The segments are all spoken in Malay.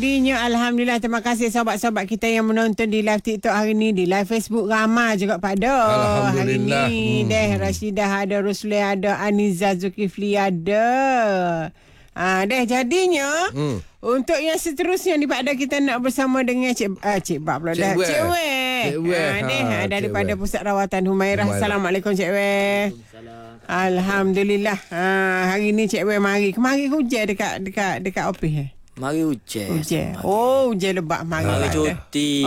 Jadinya Alhamdulillah, terima kasih sahabat-sahabat kita yang menonton di live TikTok hari ni, di live Facebook ramai juga pada Alhamdulillah. hari ni. Rashidah ada, Rusli ada, Aniza Zulkifli ada. Jadinya untuk yang seterusnya ni pada kita nak bersama dengan Cik Bab pula dah. Cik Weh. Daripada Pusat Rawatan Humairah. Assalamualaikum Cik Weh. Alhamdulillah. Hari ni Cik Weh mari. Kemari hujan dekat office. Mari hujan. Hujan lebat mari. Mari cuti.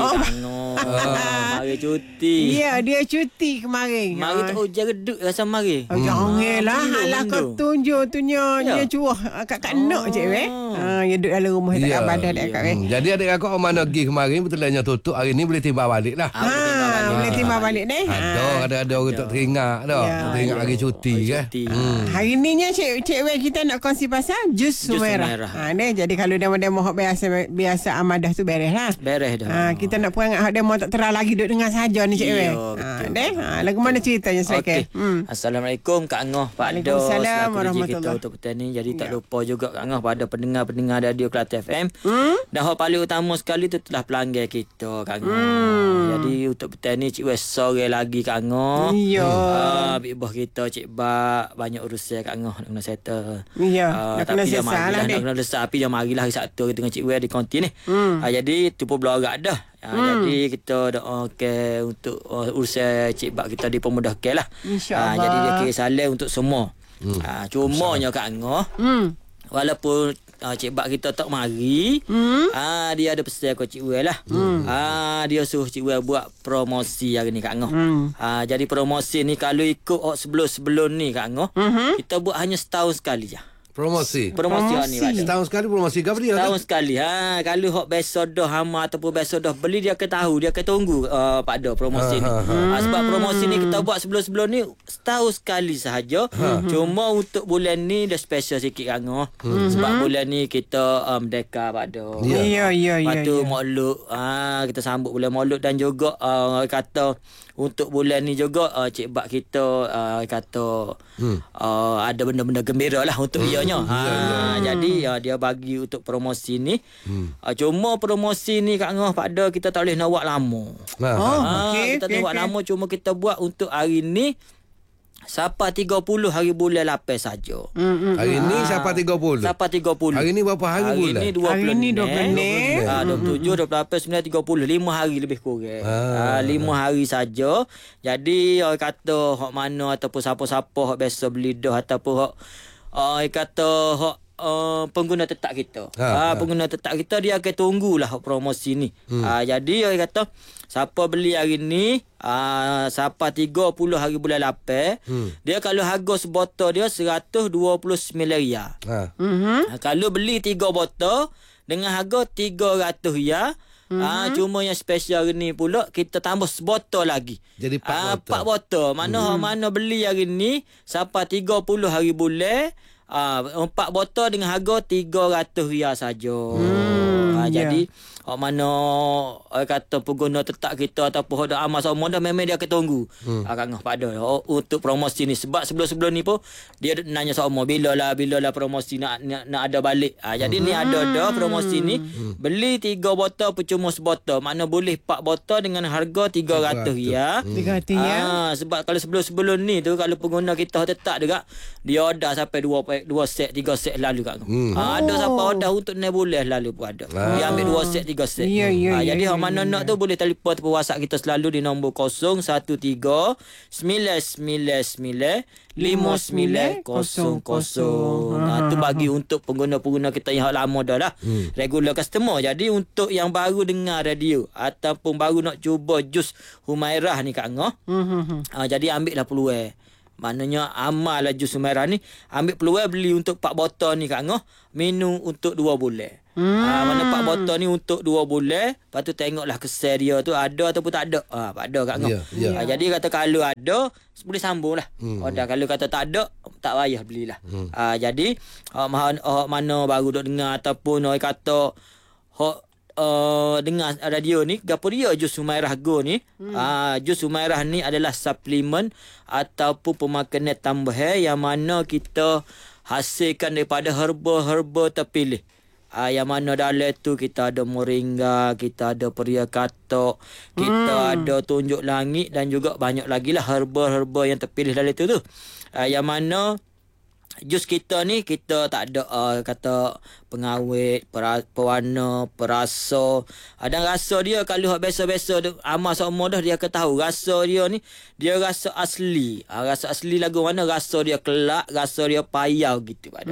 Mari cuti. Ya, dia cuti kemarin. Mari tak hujan redut rasa mari. Janganlah. Alah kau tunjuk dia curah kat nak Cik Weh. Dia duduk dalam rumah tak badan dekat Weh. Jadi adik kakak mana pergi kemarin betulnya tutup, hari ni boleh timbang balik lah. Boleh timbang balik ni. Ada orang tak teringat dah. Teringat hari cuti kan. Hari ni nya Cik Weh kita nak kongsi pasal jus merah. Jadi kalau demo hok biasa Amadah tu beres lah. Beres dah. Kita nak perangat hok demo tak terang lagi duduk dengar saja ni Cik Weh. Lagu mana ceritanya selesai? Assalamualaikum Kak Angah, Pak Do, selaku DJ kita untuk petani. Jadi tak lupa juga Kak Angah pada pendengar-pendengar radio Kelate FM. Dan hok paling utama sekali tu telah pelanggan kita Kak Angah. Jadi untuk petani Cik Weh sore lagi Kak Angah. Bik boh kita Cik Bak banyak urusan Kak Angah nak kena settle. Nak kena selesai lah ni. Nak kena selesai tapi dia marilah hari Sabtu dengan Cik Weh di konti ni. Jadi tu pun belorak dah. Jadi kita doakan untuk urusan Cik Bak kita dipermudahkan lah. InsyaAllah. Jadi dia kira salam untuk semua. Cumanya Kak Angah, walaupun Cik Bak kita tak mari, dia ada pesan ke Cik Weh lah. Dia suruh Cik Weh buat promosi hari ni Kak Angah. Jadi promosi ni kalau ikut sebelum ni Kak Angah, kita buat hanya setahun sekali je. Promosi ni setahun sekali promosi ke apa dia? Setahun sekali. Kalau hok besok dah hama ataupun besok dah beli, dia akan tahu, dia akan tunggu Pak Do promosi ni. Sebab promosi ni kita buat sebelum ni setahun sekali sahaja. Cuma untuk bulan ni dah special sikit kan. Sebab bulan ni kita Merdeka Pak Do. Ya. Lepas tu Maulud, kita sambut bulan Maulud. Dan juga kata untuk bulan ni juga Cik Bak kita kata ada benda-benda gembira lah untuk ianya. Jadi dia bagi untuk promosi ni. Cuma promosi ni Kak Ngah Pak Do kita tak boleh nak buat lama. Kita tak buat lama, cuma kita buat untuk hari ni sampai 30 hari bulan 8 saja. Hari ni sampai 30. Sampai 30. Hari ni berapa hari bulan? Hari ni 20 27, 28, 29, 30. 5 hari lebih kurang. 5 hari saja. Jadi orang kata hok mana ataupun siapa-siapa hok biasa beli dah ataupun hok kata hok pengguna tetap kita. Pengguna tetap kita dia akan tunggulah promosi ni. Jadi orang kata siapa beli hari ni sampai 30 hari bulan 8, dia kalau harga sebotol dia RM129. Kalau beli 3 botol dengan harga RM300. Cuma yang special hari ni pula kita tambah sebotol lagi. Jadi 4 botol. Mana beli hari ni sampai 30 hari bulan 4 botol dengan harga RM300 saja. Jadi mana kata pengguna tetap kita ataupun dah amal semua dah memang dia akan tunggu. Kak Ngah Pak Do untuk promosi ni. Sebab sebelum ni pun dia nanya semua bila lah promosi nak ada balik. Jadi ni ada dah promosi ni. Beli 3 botol percuma sebotol. Mana boleh 4 botol dengan harga RM300. Sebab kalau sebelum ni tu kalau pengguna kita tetap juga dia order sampai 2 set 3 set lalu Kak Ngah. Ada sampai order untuk 6 bulan lalu pun ada. Dia ambil 2 set 3 set. Jadi hang mana nak tu boleh telefon ataupun WhatsApp kita selalu di nombor 013 999 5900. Tu bagi untuk pengguna-pengguna kita yang lama dah lah, regular customer. Jadi untuk yang baru dengar radio ataupun baru nak cuba jus Humairah ni Kak Ngah, jadi ambil lah peluang. Maknanya amal lah jus Humairah ni, ambil peluang beli untuk 4 botol ni Kak Ngah, minum untuk 2 bulan. Mana 4 botol ni untuk 2 bulan. Lepas tu tengoklah kesan dia tu ada ataupun tak ada. Pak Do Kak Ngah. Jadi kata kalau ada boleh sambung lah. Kalau kata tak ada tak payah belilah. Jadi mana baru duk dengar ataupun orang kata dengar radio ni, gapo dia jus Humairah Go ni. Jus Humairah ni adalah suplemen ataupun pemakanan tambahan yang mana kita hasilkan daripada herba-herba terpilih. Yang mana dalam tu kita ada moringa, kita ada peria katok, kita ada tunjuk langit dan juga banyak lagi lah herba-herba yang terpilih dalam tu. Yang mana jus kita ni kita tak ada kata pengawet, pewarna, perasa. Dan rasa dia kalau hak biasa-biasa amal seumur dah dia akan tahu rasa dia ni dia rasa asli. Rasa asli lagu mana rasa dia kelak, rasa dia payau gitu pada.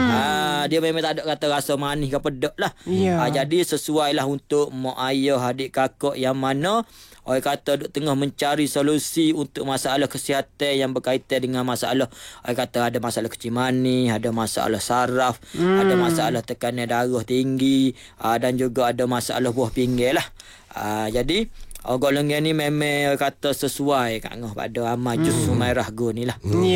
Dia memang tak ada kata rasa manis ke pedak lah. Jadi sesuai lah untuk mak ayah, adik kakak yang mana orang kata duk tengah mencari solusi untuk masalah kesihatan yang berkaitan dengan masalah orang kata ada masalah kecil manis, ada masalah saraf, ada masalah tekanan darah tinggi, dan juga ada masalah buah pinggir lah. Jadi golongan ni memang kata sesuai kat ngah pada amal jus Humairah go ni lah.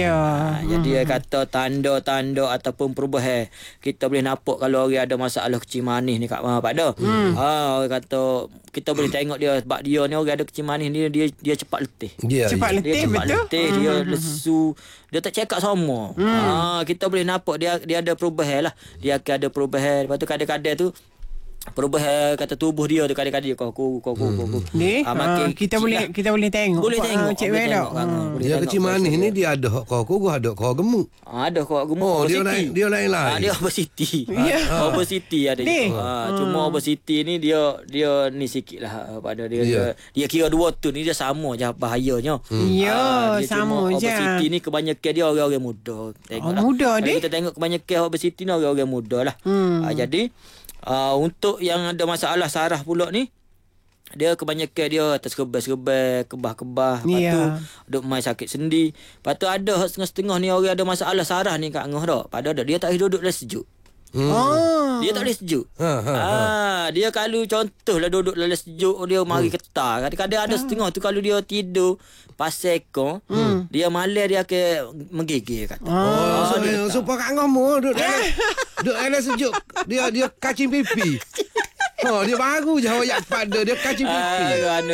Jadi kata tanda-tanda ataupun perubahan kita boleh nampak kalau orang ada masalah kecil manis ni kat mana pada. Orang kata kita boleh tengok dia sebab dia ni orang ada kecil manis ni dia cepat letih. Cepat letih betul. Dia lesu, dia tak cakap sama. Kita boleh nampak dia ada perubahan lah. Dia akan ada perubahan. Lepas tu kadang-kadang tu perubahan kata tubuh dia tu kadang-kadang kau. Ni kita boleh tengok. Boleh tengok Cik Wei dak. Dia kecil manis ni dia ada hak kau ada kau gemuk. Ada kau gemuk. Dia lain. Dia obesity. Obesity ada. Cuma obesity ni dia ni sikit lah pada dia. Dia kira dua tu ni dia sama je bahayanya. Sama je. Obesity ni kebanyakan dia orang-orang muda. Tengoklah. Muda dia. Kita tengok kebanyakan obesity ni orang-orang muda lah. Jadi untuk yang ada masalah saraf pula ni dia kebanyakan dia atas kebah-kebah. Lepas tu duk main sakit sendi. Lepas tu ada setengah-setengah ni orang ada masalah saraf ni kat ngah dah. Padahal dia tak boleh duduk dalam sejuk. Dia tak boleh sejuk. Dia kalau contohlah duduk dalam sejuk dia mari ketar. Kadang-kadang ada setengah tu kalau dia tidur pasal ekor, dia malam dia akan menggigil kata. Supaya kat ngomo duduk dalam sejuk. Dia kacing pipi. Dia baru je awak pada dia kacing pipi.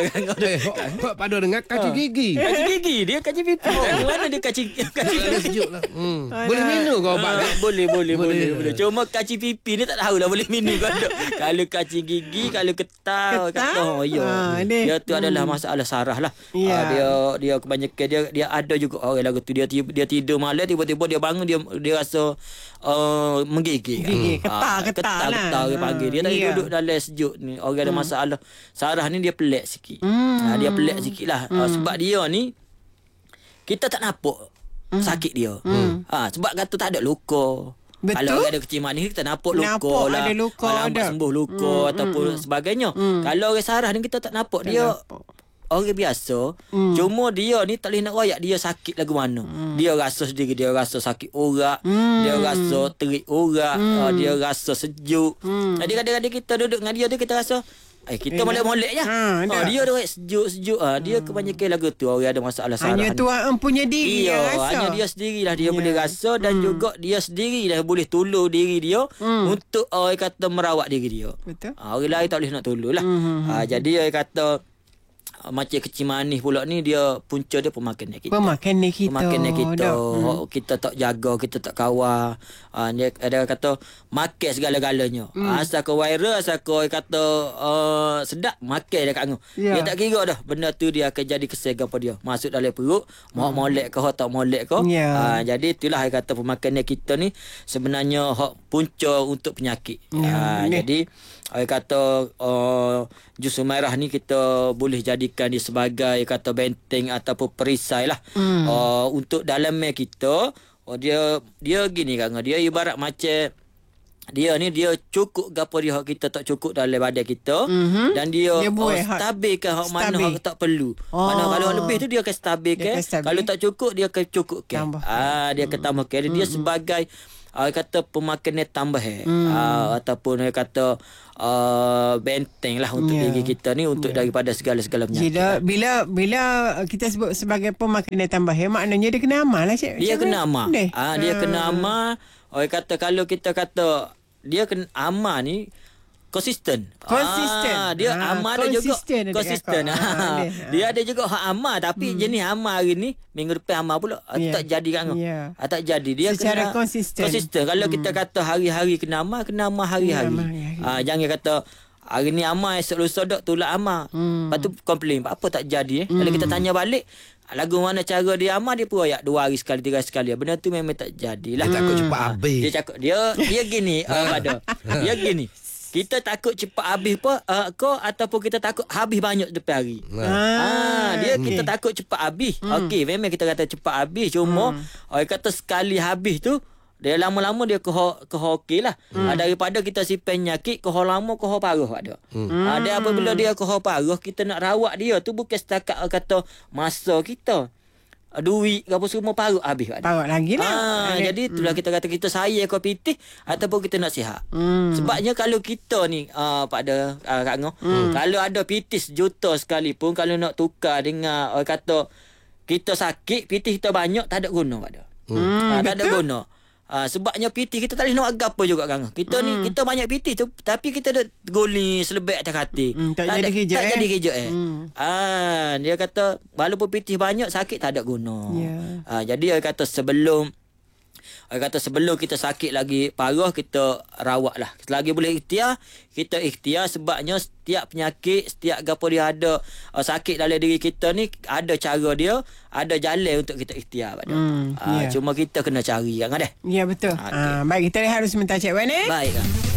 Pada dengan kacing gigi. Kacing gigi dia kacing pipi. Mana dia kacing sejuk lah. Boleh minum kau obat? Boleh. Cuma kacing pipi ni tak tahulah boleh minum ke tak. Kalau kacing gigi, kalau ketar kata dia tu adalah masalah saraf lah. Dia kebanyakan dia ada juga orang lagu tu dia tidur malam tiba-tiba dia bangun dia rasa menggigil. Ketar dia panggil. Dia tak duduk dalam sejuk ni. Orang ada masalah saraf ni dia pelik sikit. Dia pelik sikit lah. Sebab dia ni kita tak nampak sakit dia. Sebab kata tak ada luka. Betul. Kalau orang ada kecil manis kita nampak luka lah. Ada luka. Kalau lambat sembuh luka ataupun sebagainya. Kalau orang saraf ni kita tak nampak dia orang biasa. Cuma dia ni tak boleh nak royak dia sakit lagu mana. Dia rasa sendiri, dia rasa sakit urat, dia rasa terik urat, dia rasa sejuk. Jadi kadang-kadang kita duduk dengan dia tu kita rasa kita molek-molek je. Dia dah sejuk-sejuk. Dia kebanyakan lagu tu orang ada masalah saraf. Hanya Tuhan punya diri dia rasa. Hanya dia sendirilah dia boleh rasa dan juga dia sendirilah boleh tolong diri dia untuk orang kata merawat diri dia. Betul. Orang lain tak boleh nak tolong lah. Jadi orang kata macam kecil manis pula ni dia punca dia pemakanan kita. Kita tak jaga, kita tak kawal. Dia ada kata makan segala-galanya. Asal kau viral, asal kau kata sedap, makan dia kat ngau. Dia tak kira dah. Benda tu dia akan jadi kesel apa dia. Masuk dalam perut, mau molek ke tak molek ke. Jadi itulah dia kata pemakanan kita ni sebenarnya hak punca untuk penyakit. Jadi saya kata jus Humairah ni kita boleh jadikan dia sebagai kata benteng ataupun perisai lah. Untuk dalamnya kita dia gini kan, dia ibarat macam dia cukup gapo dia hak kita tak cukup dalam badan kita. Dan dia stabilkan hak mana hak tak perlu. Mana kalau lebih tu dia akan stabilkan, kalau tak cukup dia akan cukupkan. Dia akan tambahkan. Dia sebagai kata pemakanan tambahan ataupun kata benteng lah untuk diri kita ni untuk daripada segala-segala penyakit. Bila kita sebut sebagai pemakanan tambahan maknanya dia kena amal lah cik. Dia kena amal. Dia kena amal. Orang kata kalau kita kata dia kena amal ni konsisten. Dia amal ada juga konsisten. Dia ada juga hak amal tapi jenis amal hari ni minggu depan amal pula tak jadi kan. Tak jadi. Dia secara kena konsisten. Kalau kita kata hari-hari kena amal hari-hari. Jangan kata hari ni amal esok lusa dak tolak amal. Lepas tu komplain apa tak jadi Kalau kita tanya balik lagu mana cara dia amal dia pun ayat 2 hari sekali 3 hari sekali. Benda tu memang tak jadilah. Dia takut cepat habis. Dia gini pada. Dia gini. Kita takut cepat habis ataupun kita takut habis banyak depan hari. Kita takut cepat habis. Okey, memang kita kata cepat habis cuma orang kata sekali habis tu dia lama-lama dia okey lah. Daripada kita simpan nyakit lama paruh ada. Dia apabila dia paruh kita nak rawat dia tu bukan setakat kata masa kita. Duit ke apa semua paruh habis. Paruh lagi lah. Jadi itulah kita kata kita sayang kau pitih ataupun kita nak sihat. Sebabnya kalau kita ni pada Kak Ngah, kalau ada pitih sejuta sekalipun kalau nak tukar dengan orang kata kita sakit pitih kita banyak tak ada guna pada. Tak ada guna. Sebabnya pitih kita tak boleh nak agak apa juga kan. Kita ni kita banyak pitih tu tapi kita dah goli selebek atas hati. Tak jadi kerja. Dia kata walaupun pitih banyak sakit tak ada guna. Jadi dia kata sebelum kita sakit lagi parah kita rawat lah. Selagi boleh ikhtiar kita ikhtiar sebabnya setiap penyakit setiap gapo dia ada sakit dalam diri kita ni ada cara dia ada jalan untuk kita ikhtiar pada. Cuma kita kena cari kan ada. Ya betul. Baik kita harus minta Cik Wan Baik.